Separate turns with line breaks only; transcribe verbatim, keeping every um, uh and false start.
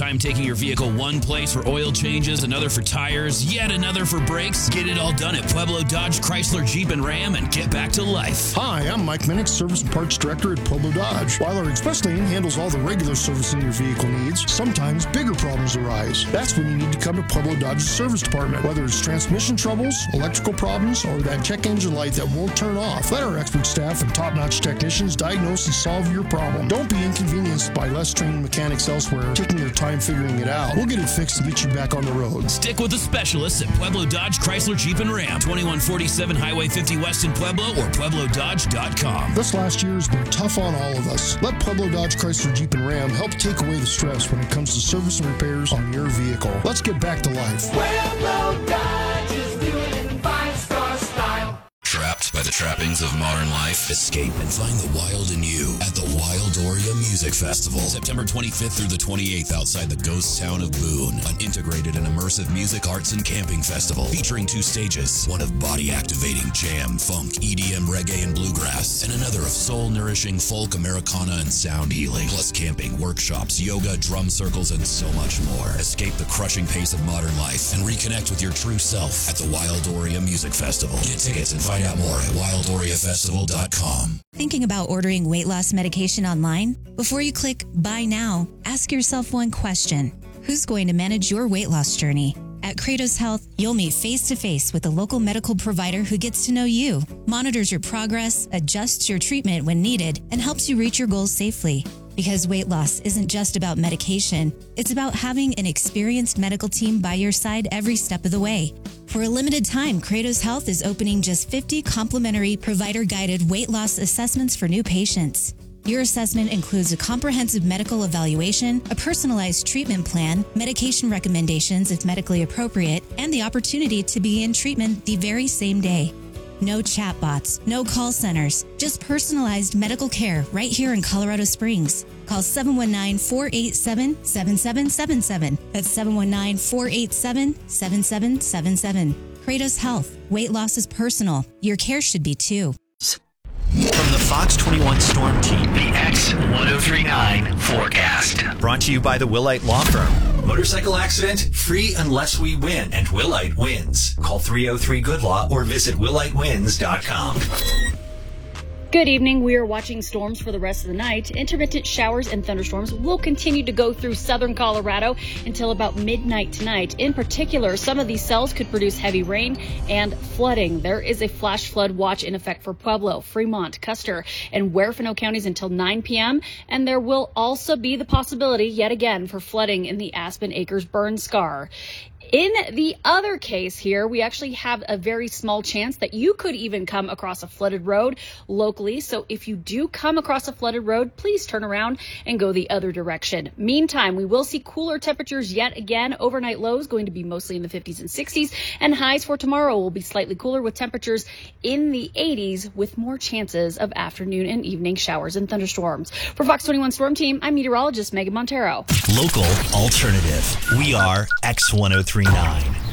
Time taking your vehicle one place for oil changes, another for tires, yet another for brakes? Get it all done at Pueblo Dodge, Chrysler, Jeep, and Ram and get back to life.
Hi, I'm Mike Minnick, Service and Parts Director at Pueblo Dodge. While our express lane handles all the regular servicing your vehicle needs, sometimes bigger problems arise. That's when you need to come to Pueblo Dodge's service department. Whether it's transmission troubles, electrical problems, or that check engine light that won't turn off, let our expert staff and top-notch technicians diagnose and solve your problem. Don't be inconvenienced by less trained mechanics elsewhere taking their time figuring it out. We'll get it fixed and get you back on the road.
Stick with the specialists at Pueblo Dodge, Chrysler, Jeep, and Ram. twenty-one forty-seven Highway fifty West in Pueblo or Pueblo Dodge dot com.
This last year has been tough on all of us. Let Pueblo Dodge, Chrysler, Jeep, and Ram help take away the stress when it comes to service and repairs on your vehicle. Let's get back to life.
Pueblo Dodge is doing it in five-star style.
Trapped by the trappings of modern life? Escape and find the wild in you at the Wildoria Music Festival. September twenty-fifth through the twenty-eighth outside the ghost town of Boone. An integrated and immersive music, arts, and camping festival featuring two stages. One of body-activating jam, funk, E D M, reggae, and bluegrass. And another of soul-nourishing folk, Americana, and sound healing. Plus camping, workshops, yoga, drum circles, and so much more. Escape the crushing pace of modern life and reconnect with your true self at the Wildoria Music Festival. Get tickets and find out more at wildoria festival dot com.
Thinking about ordering weight loss medication online? Before you click Buy Now, ask yourself one question. Who's going to manage your weight loss journey? At Kratos Health, you'll meet face-to-face with a local medical provider who gets to know you, monitors your progress, adjusts your treatment when needed, and helps you reach your goals safely. Because weight loss isn't just about medication, it's about having an experienced medical team by your side every step of the way. For a limited time, Kratos Health is opening just fifty complimentary provider-guided weight loss assessments for new patients. Your assessment includes a comprehensive medical evaluation, a personalized treatment plan, medication recommendations if medically appropriate, and the opportunity to begin treatment the very same day. No chatbots, no call centers, just personalized medical care right here in Colorado Springs. Call seven one nine, four eight seven, seven seven seven seven. That's seven one nine, four eight seven, seven seven seven seven. Kratos Health. Weight loss is personal. Your care should be too.
From the Fox twenty-one Storm Team, the X ten thirty-nine forecast. Brought to you by the Willite Law Firm. Motorcycle accident, free unless we win, and Willite wins. Call three oh three good law or visit willite wins dot com.
Good evening. We are watching storms for the rest of the night. Intermittent showers and thunderstorms will continue to go through southern Colorado until about midnight tonight. In particular, some of these cells could produce heavy rain and flooding. There is a flash flood watch in effect for Pueblo, Fremont, Custer, and Huerfano counties until nine p.m. And there will also be the possibility, yet again, for flooding in the Aspen Acres burn scar. In the other case here, we actually have a very small chance that you could even come across a flooded road locally. So if you do come across a flooded road, please turn around and go the other direction. Meantime, we will see cooler temperatures yet again. Overnight lows going to be mostly in the fifties and sixties, and highs for tomorrow will be slightly cooler with temperatures in the eighties with more chances of afternoon and evening showers and thunderstorms. For Fox twenty-one Storm Team, I'm meteorologist Megan Montero.
Local alternative. We are X ten thirty-nine.